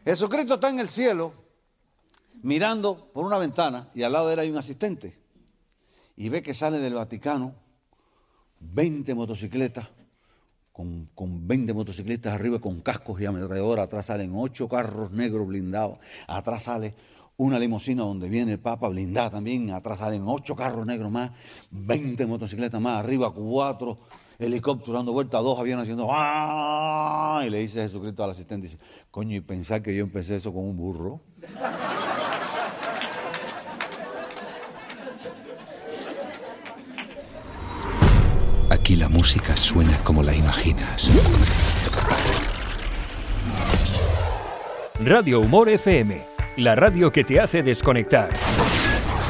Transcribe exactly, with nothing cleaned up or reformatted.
Jesucristo está en el cielo mirando por una ventana y al lado de él hay un asistente y ve que sale del Vaticano veinte motocicletas con, con veinte motociclistas arriba con cascos y ametralladoras, atrás salen ocho carros negros blindados, atrás sale una limusina donde viene el Papa blindada también, atrás salen ocho carros negros más, veinte motocicletas más, arriba cuatro helicópteros dando vueltas, dos aviones haciendo ¡ah! Y le dice Jesucristo al asistente, dice, coño, y pensar que yo empecé eso con un burro. Aquí la música suena como la imaginas. Radio Humor F M, la radio que te hace desconectar.